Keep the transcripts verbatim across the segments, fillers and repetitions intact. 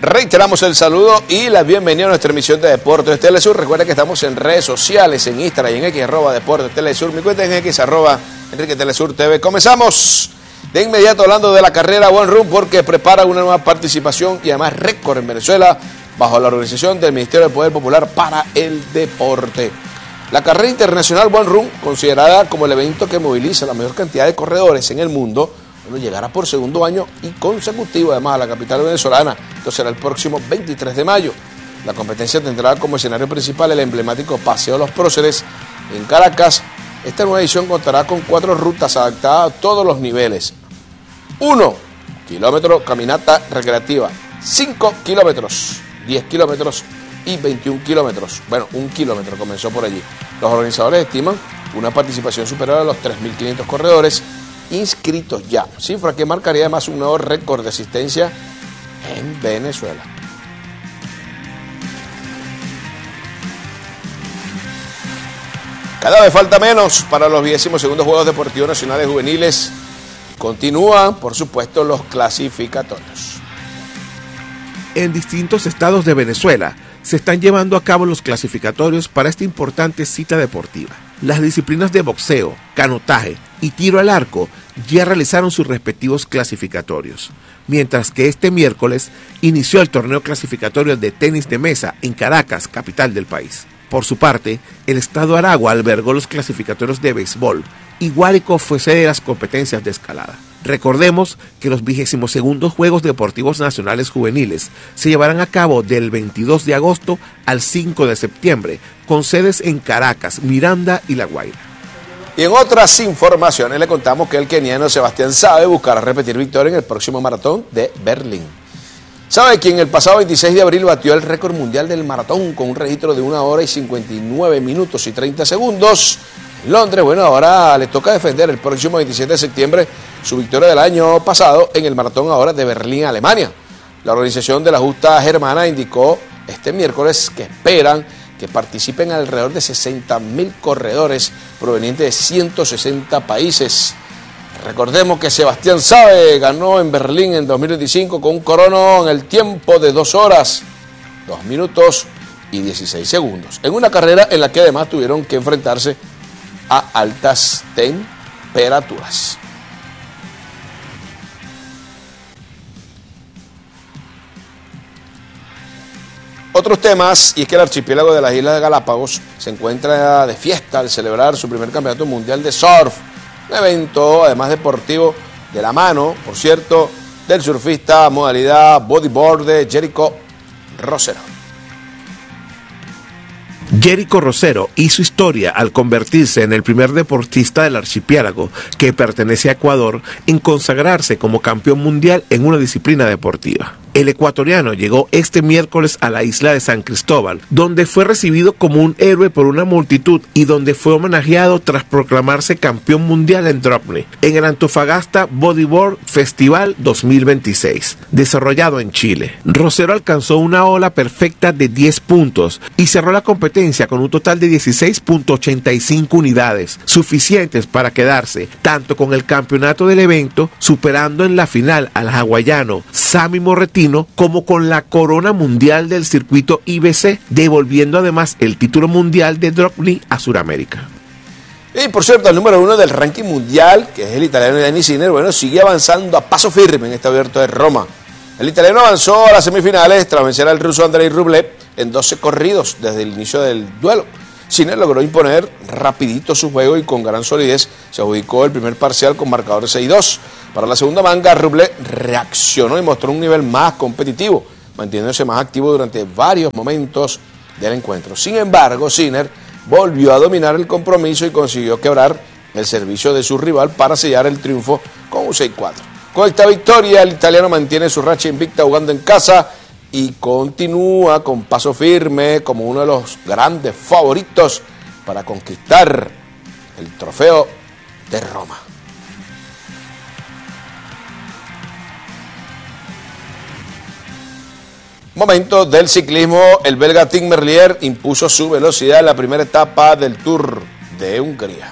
Reiteramos el saludo y la bienvenida a nuestra emisión de Deportes Telesur. Recuerda que estamos en redes sociales, en Instagram y en X, arroba Deportes Telesur. Mi cuenta en X, arroba Enrique Telesur T V. Comenzamos de inmediato hablando de la carrera One Run, porque prepara una nueva participación y además récord en Venezuela bajo la organización del Ministerio del Poder Popular para el Deporte. La carrera internacional One Run, considerada como el evento que moviliza la mayor cantidad de corredores en el mundo, bueno, llegará por segundo año y consecutivo además a la capital venezolana. Esto será el próximo veintitrés de mayo. La competencia tendrá como escenario principal el emblemático Paseo Los Próceres en Caracas. Esta nueva edición contará con cuatro rutas adaptadas a todos los niveles. uno kilómetro caminata recreativa, cinco kilómetros, diez kilómetros y veintiún kilómetros. Bueno, un kilómetro comenzó por allí. Los organizadores estiman una participación superior a los tres mil quinientos corredores inscritos ya, cifra que marcaría además un nuevo récord de asistencia en Venezuela. Cada vez falta menos para los vigésimo segundos Juegos Deportivos Nacionales Juveniles. Continúan, por supuesto, los clasificatorios. En distintos estados de Venezuela se están llevando a cabo los clasificatorios para esta importante cita deportiva. Las disciplinas de boxeo, canotaje y tiro al arco ya realizaron sus respectivos clasificatorios, mientras que este miércoles inició el torneo clasificatorio de tenis de mesa en Caracas, capital del país. Por su parte, el estado Aragua albergó los clasificatorios de béisbol y Guárico fue sede de las competencias de escalada. Recordemos que los vigésimos segundos Juegos Deportivos Nacionales Juveniles se llevarán a cabo del veintidós de agosto al cinco de septiembre, con sedes en Caracas, Miranda y La Guaira. Y en otras informaciones le contamos que el keniano Sebastián Sabe buscará repetir victoria en el próximo maratón de Berlín. Sabe quien el pasado veintiséis de abril batió el récord mundial del maratón con un registro de una hora y cincuenta y nueve minutos y treinta segundos. En Londres, bueno, ahora le toca defender el próximo veintisiete de septiembre su victoria del año pasado en el maratón ahora de Berlín, Alemania. La organización de la justa germana indicó este miércoles que esperan que participen alrededor de sesenta mil corredores provenientes de ciento sesenta países. Recordemos que Sebastián Sabe ganó en Berlín en dos mil veinticinco con un crono en el tiempo de dos horas, dos minutos y dieciséis segundos. En una carrera en la que además tuvieron que enfrentarse a altas temperaturas. Otros temas, y es que el archipiélago de las Islas de Galápagos se encuentra de fiesta al celebrar su primer campeonato mundial de surf, un evento además deportivo de la mano, por cierto, del surfista modalidad bodyboard de Jerico Rosero. Jerico Rosero hizo historia al convertirse en el primer deportista del archipiélago que pertenece a Ecuador en consagrarse como campeón mundial en una disciplina deportiva. El ecuatoriano llegó este miércoles a la isla de San Cristóbal, donde fue recibido como un héroe por una multitud y donde fue homenajeado tras proclamarse campeón mundial en Dropney, en el Antofagasta Bodyboard Festival dos mil veintiséis, desarrollado en Chile. Rosero alcanzó una ola perfecta de diez puntos y cerró la competencia con un total de dieciséis punto ochenta y cinco unidades, suficientes para quedarse tanto con el campeonato del evento, superando en la final al hawaiano Sami Morretino, como con la corona mundial del circuito I B C, devolviendo además el título mundial de Dropney a Sudamérica. Y por cierto, el número uno del ranking mundial, que es el italiano Yannick Sinner, bueno, sigue avanzando a paso firme en este abierto de Roma. El italiano avanzó a las semifinales tras vencer al ruso Andrei Rublev en doce corridos desde el inicio del duelo. Sinner logró imponer rapidito su juego y con gran solidez se adjudicó el primer parcial con marcador seis dos. Para la segunda manga, Rublev reaccionó y mostró un nivel más competitivo, manteniéndose más activo durante varios momentos del encuentro. Sin embargo, Sinner volvió a dominar el compromiso y consiguió quebrar el servicio de su rival para sellar el triunfo con un seis cuatro. Con esta victoria, el italiano mantiene su racha invicta jugando en casa y continúa con paso firme como uno de los grandes favoritos para conquistar el trofeo de Roma. Momento del ciclismo, el belga Tim Merlier impuso su velocidad en la primera etapa del Tour de Hungría.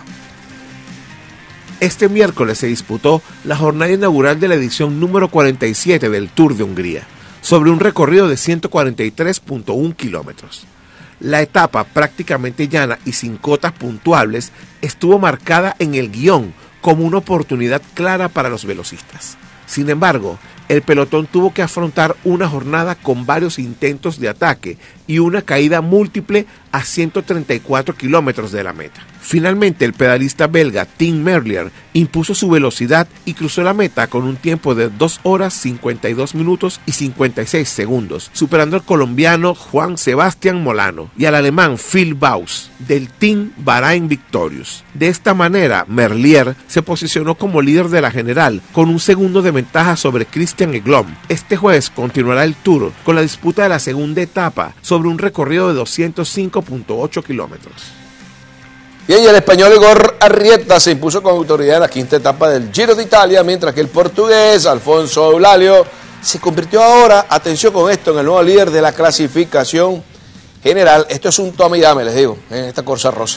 Este miércoles se disputó la jornada inaugural de la edición número cuarenta y siete del Tour de Hungría. sobre un recorrido de ciento cuarenta y tres punto uno kilómetros. La etapa, prácticamente llana y sin cotas puntuables, estuvo marcada en el guión como una oportunidad clara para los velocistas. Sin embargo, el pelotón tuvo que afrontar una jornada con varios intentos de ataque y una caída múltiple a ciento treinta y cuatro kilómetros de la meta. Finalmente, el pedalista belga Tim Merlier impuso su velocidad y cruzó la meta con un tiempo de dos horas cincuenta y dos minutos y cincuenta y seis segundos, superando al colombiano Juan Sebastián Molano y al alemán Phil Baus del Team Bahrain Victorious. De esta manera, Merlier se posicionó como líder de la general con un segundo de ventaja sobre Christian Eglom. Este jueves continuará el Tour con la disputa de la segunda etapa sobre un recorrido de doscientos cinco punto ocho kilómetros. Y el español Igor Arrieta se impuso con autoridad en la quinta etapa del Giro de Italia, mientras que el portugués Alfonso Eulalio se convirtió ahora, atención con esto, en el nuevo líder de la clasificación general. Esto es un toma y dame, les digo, en esta Corsa Rosa.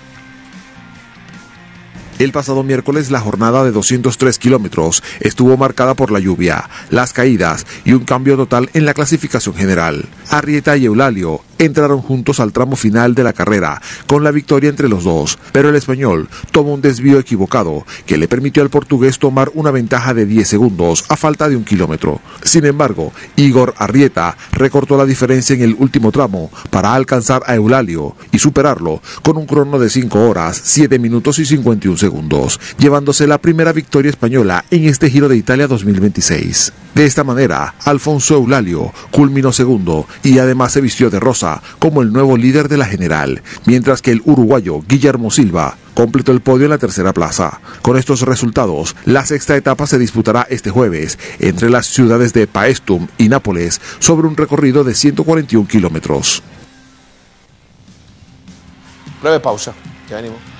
El pasado miércoles la jornada de doscientos tres kilómetros estuvo marcada por la lluvia, las caídas y un cambio total en la clasificación general. Arrieta y Eulalio entraron juntos al tramo final de la carrera, con la victoria entre los dos, pero el español tomó un desvío equivocado que le permitió al portugués tomar una ventaja de diez segundos a falta de un kilómetro. Sin embargo, Igor Arrieta recortó la diferencia en el último tramo para alcanzar a Eulalio y superarlo con un crono de cinco horas, siete minutos y cincuenta y uno segundos, llevándose la primera victoria española en este Giro de Italia dos mil veintiséis. De esta manera, Alfonso Eulalio culminó segundo y además se vistió de rosa como el nuevo líder de la general, mientras que el uruguayo Guillermo Silva completó el podio en la tercera plaza. Con estos resultados, la sexta etapa se disputará este jueves entre las ciudades de Paestum y Nápoles sobre un recorrido de ciento cuarenta y uno kilómetros. Breve pausa, ya venimos.